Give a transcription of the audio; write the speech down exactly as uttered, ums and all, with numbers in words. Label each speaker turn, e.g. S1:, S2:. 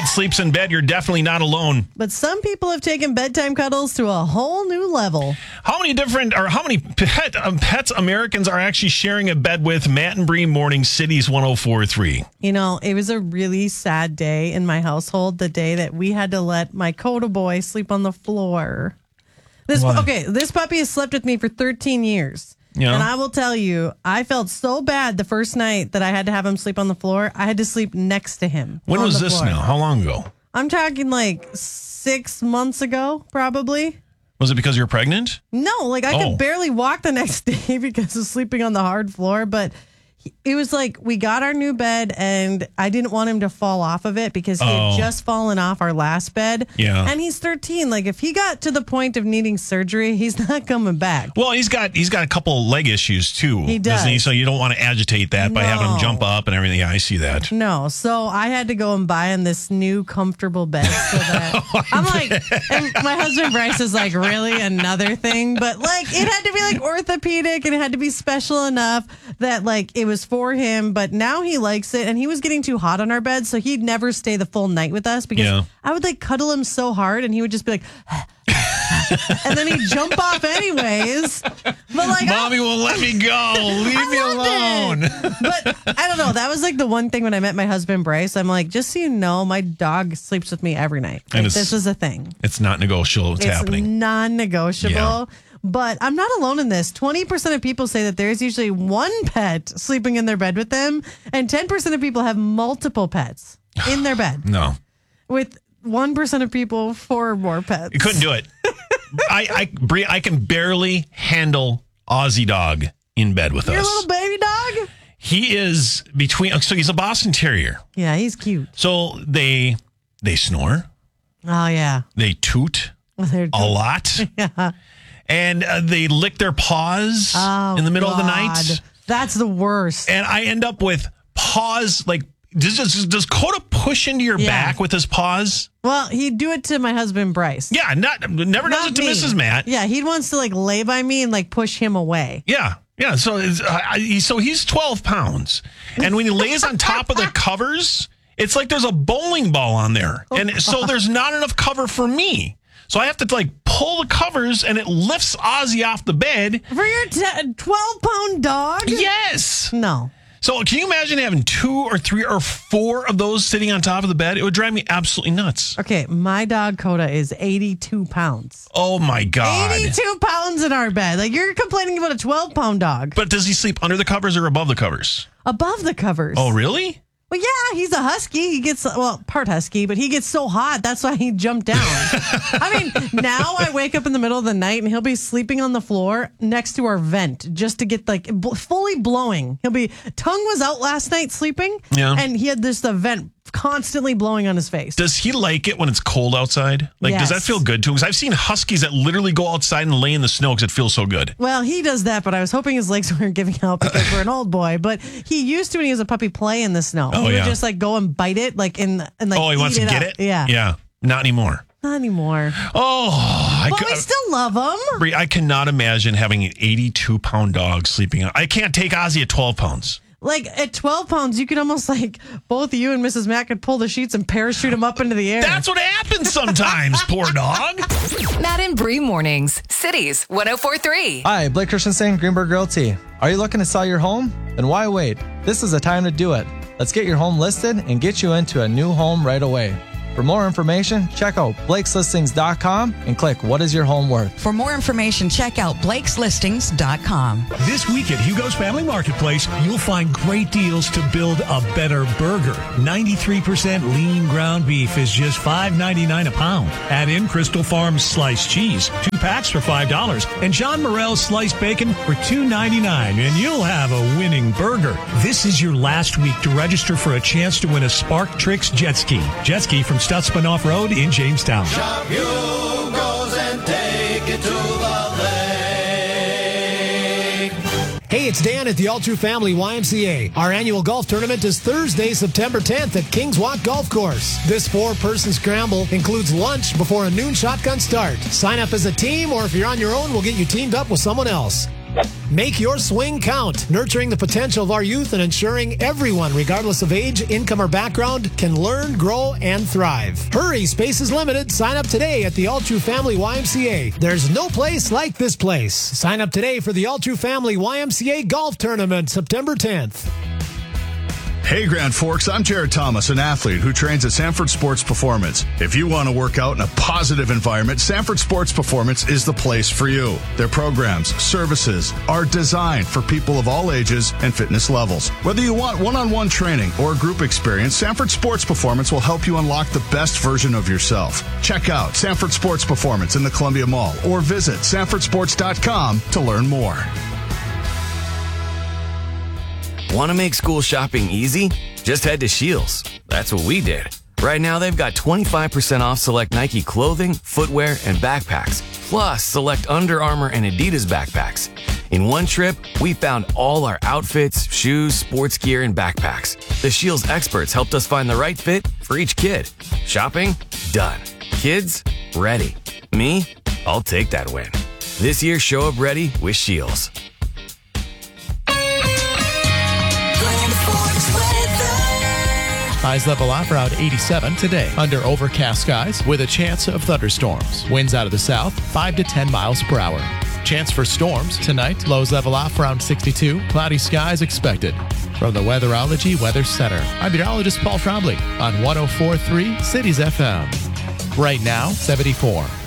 S1: pet sleeps in bed, you're definitely not alone.
S2: But some people have taken bedtime cuddles to a whole new level.
S1: How many different, or how many pet, um, pets Americans are actually sharing a bed with? Matt and Bree Morning, Cities one oh four point three.
S2: You know, it was a really sad day in my household, the day that we had to let my Coda boy sleep on the floor. This
S1: Why?
S2: Okay, this puppy has slept with me for thirteen years.
S1: Yeah.
S2: And I will tell you, I felt so bad the first night that I had to have him sleep on the floor. I had to sleep next to him.
S1: When
S2: on
S1: was
S2: the
S1: this
S2: floor.
S1: now? How long ago?
S2: I'm talking like six months ago, probably.
S1: Was it because you're pregnant?
S2: No, like I
S1: Oh.
S2: could barely walk the next day because of sleeping on the hard floor. But he- it was like we got our new bed and I didn't want him to fall off of it because he
S1: Oh.
S2: had just fallen off our last bed.
S1: Yeah.
S2: And he's thirteen. Like if he got to the point of needing surgery, he's not coming back.
S1: Well, he's got he's got a couple leg issues too.
S2: He
S1: doesn't he?
S2: does.
S1: So you don't want to agitate that by having him
S2: No.
S1: jump up and everything. Yeah, I see that.
S2: No, so I had to go and buy him this new comfortable bed so that I'm like, and my husband Bryce is like, really another thing, but like it had to be like orthopedic and it had to be special enough that like it was for him. But now he likes it, and he was getting too hot on our bed, so he'd never stay the full night with us because
S1: Yeah.
S2: I would like cuddle him so hard, and he would just be like. And then he'd jump off anyways. But like,
S1: Mommy won't let me go. Leave
S2: I
S1: me alone.
S2: loved it. But I don't know. That was like the one thing when I met my husband Bryce. I'm like, just so you know, my dog sleeps with me every night.
S1: And
S2: Like,
S1: it's-
S2: this is a thing.
S1: It's not negotiable. It's,
S2: It's
S1: happening.
S2: non-negotiable.
S1: Yeah.
S2: But I'm not alone in this. twenty percent of people say that there's usually one pet sleeping in their bed with them, and ten percent of people have multiple pets in their bed.
S1: No,
S2: With one percent of people, four or more pets.
S1: you couldn't do it. I, I, Brie, I can barely handle Aussie dog in bed with
S2: Your
S1: us.
S2: little baby dog?
S1: He is between. So he's a Boston Terrier.
S2: Yeah, he's cute.
S1: So they they snore,
S2: Oh, yeah.
S1: they toot
S2: They're
S1: a lot,
S2: Yeah.
S1: and uh, they lick their paws
S2: Oh,
S1: in the middle of the
S2: God.
S1: night.
S2: That's the worst.
S1: And I end up with paws like. Does, does, does Coda push into your
S2: Yeah.
S1: back with his paws?
S2: Well, he'd do it to my husband Bryce.
S1: Yeah, not never does
S2: Not
S1: it to
S2: me.
S1: Missus Matt.
S2: Yeah, he wants to like lay by me and like push him away.
S1: Yeah, yeah. So, it's, uh, I- so he's twelve pounds, and when he lays on top of the covers, it's like there's a bowling ball on there, and so there's not enough cover for me. So I have to like pull the covers, and it lifts Ozzy off the bed.
S2: For your twelve pound dog?
S1: Yes.
S2: No.
S1: So can you imagine having two or three or four of those sitting on top of the bed? It would drive me absolutely nuts.
S2: Okay, my dog Coda is eighty-two pounds.
S1: Oh my God.
S2: eighty-two pounds in our bed. Like you're complaining about a twelve pound dog.
S1: But does he sleep under the covers or above the covers?
S2: Above the covers.
S1: Oh, really?
S2: Well, yeah, he's a husky. He gets, well, part husky, but he gets so hot. That's why he jumped down. I mean, now I wake up in the middle of the night and he'll be sleeping on the floor next to our vent just to get like bl- fully blowing. He'll be, tongue was out last night sleeping.
S1: Yeah.
S2: And he had this the vent constantly blowing on his face.
S1: Does he like it when it's cold outside? Like, does that
S2: Yes.
S1: feel good to him? Because I've seen huskies that literally go outside and lay in the snow because it feels so good.
S2: Well, he does that, but I was hoping his legs weren't giving out because we're an old boy. But he used to when he was a puppy play in the snow.
S1: Oh,
S2: he would
S1: yeah.
S2: just like go and bite it, like in and like.
S1: Oh, he wants
S2: eat
S1: to get
S2: up.
S1: it?
S2: Yeah,
S1: Yeah. Not anymore.
S2: not anymore.
S1: Oh, I,
S2: But
S1: cou-
S2: we still love him.
S1: Brie, I cannot imagine having an eighty-two pound dog sleeping on. I can't take Ozzy at twelve pounds.
S2: Like at twelve pounds, you could almost like both you and Missus Matt could pull the sheets and parachute him up into the air.
S1: That's what happens sometimes, poor dog.
S3: Matt and Bree Mornings, Cities one oh four point three.
S4: Hi, Blake Christensen, Greenberg Realty. Are you looking to sell your home? Then why wait? This is the time to do it. Let's get your home listed and get you into a new home right away. For more information, check out blakes listings dot com and click What is your home worth?
S5: For more information, check out blakes listings dot com.
S6: This week at Hugo's Family Marketplace, you'll find great deals to build a better burger. ninety-three percent lean ground beef is just five ninety-nine a pound. Add in Crystal Farms sliced cheese, two packs for five dollars, and John Morrell's sliced bacon for two ninety-nine, and you'll have a winning burger. This is your last week to register for a chance to win a Spark Tricks jet ski. Jet ski from Stutzman Off-Road in Jamestown.
S7: Shop Hugo's and take it to the lake.
S8: Hey, it's Dan at the All True Family Y M C A. Our annual golf tournament is Thursday, September tenth at Kings Walk Golf Course. This four-person scramble includes lunch before a noon shotgun start. Sign up as a team, or if you're on your own, we'll get you teamed up with someone else. Make your swing count, nurturing the potential of our youth and ensuring everyone, regardless of age, income, or background, can learn, grow, and thrive. Hurry, space is limited. Sign up today at the All True Family Y M C A. There's no place like this place. Sign up today for the All True Family Y M C A Golf Tournament, September tenth.
S9: Hey Grand Forks, I'm Jared Thomas, an athlete who trains at Sanford Sports Performance. If you want to work out in a positive environment, Sanford Sports Performance is the place for you. Their programs, services are designed for people of all ages and fitness levels. Whether you want one-on-one training or group experience, Sanford Sports Performance will help you unlock the best version of yourself. Check out Sanford Sports Performance in the Columbia Mall or visit sanford sports dot com to learn more.
S10: Want to make school shopping easy? Just head to Scheels. That's what we did. Right now, they've got twenty-five percent off select Nike clothing, footwear, and backpacks, plus select Under Armour and Adidas backpacks. In one trip, we found all our outfits, shoes, sports gear, and backpacks. The Scheels experts helped us find the right fit for each kid. Shopping? Done. Kids? Ready. Me? I'll take that win. This year, show up ready with Scheels.
S11: Highs level off around eighty-seven today. Under overcast skies with a chance of thunderstorms. Winds out of the south, five to ten miles per hour. Chance for storms tonight. Lows level off around sixty-two. Cloudy skies expected. From the Weatherology Weather Center, I'm meteorologist Paul Trombley on one oh four point three Cities F M. Right now, seventy-four.